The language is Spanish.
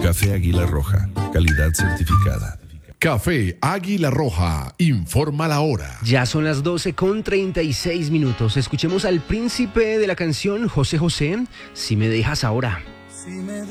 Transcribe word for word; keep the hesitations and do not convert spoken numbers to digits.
Café Águila Roja, calidad certificada. Café Águila Roja, informa la hora. Ya son las doce con treinta y seis minutos. Escuchemos al príncipe de la canción, José José, Si me dejas ahora. Si me